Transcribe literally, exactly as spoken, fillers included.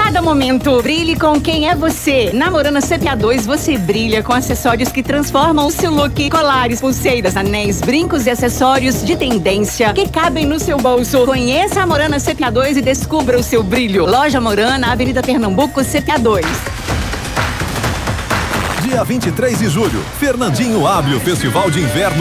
cada momento. Brilhe com quem é você. Na Morana C P A dois você brilha com acessórios que transformam o seu look. Colares, pulseiras, anéis, brincos e acessórios de tendência que cabem no seu bolso. Conheça a Morana C P A dois e descubra o seu brilho. Loja Morana, Avenida Pernambuco, C P A dois. Dia vinte e três de julho, Fernandinho abre o Festival de Inverno